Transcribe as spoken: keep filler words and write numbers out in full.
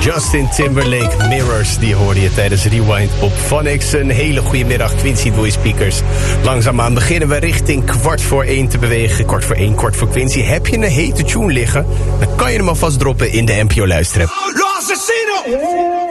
Justin Timberlake, Mirrors, die hoorde je tijdens Rewind op Phonics. Een hele goede middag, Quincy Doei Speakers. Langzaamaan beginnen we richting kwart voor één te bewegen. Kwart voor één, kwart voor Quincy. Heb je een hete tune liggen? Dan kan je hem alvast droppen in de N P O Luisteren. Lo asesino!